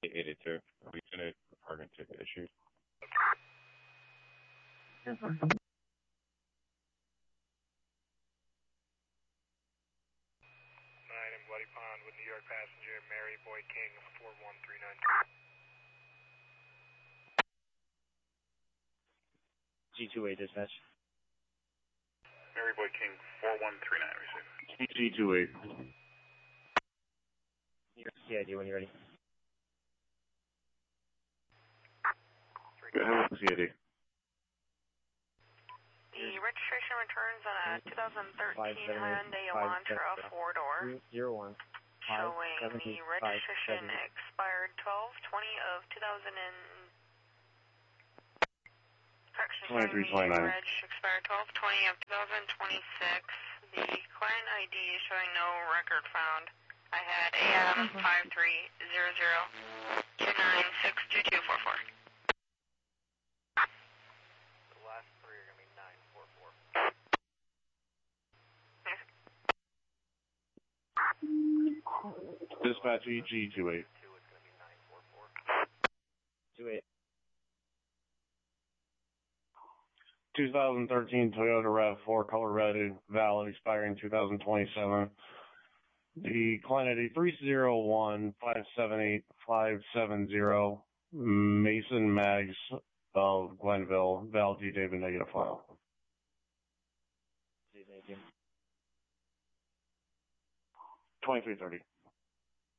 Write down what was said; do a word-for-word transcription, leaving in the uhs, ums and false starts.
eighty-two. Are we going to parking ticket issued? Nine in Bloody Pond with New York passenger Mary Boy King four one three nine. G two eight dispatch. Mary Boy King four one three nine receive. G two eight. C I D when you're ready. Go ahead with C I D. The registration returns on a two thousand thirteen Hyundai Elantra four-door, showing the registration expired twelve twenty of two thousand and... Correction, twenty-three twenty-nine. the reg expired twelve twenty of two thousand twenty-six. The client I D is showing no record found. I had A M five three zero zero two nine six two two four four. The last three are going to be nine four four. Dispatch E G two eight. Two is going to be nine four four. Two eight. two thousand thirteen Toyota RAV four color red, valid, expiring two thousand twenty-seven. The client I D three zero one five seven eight five seven zero, Mason Mags of Glenville, Val D. David negative file. Thank you. twenty-three thirty.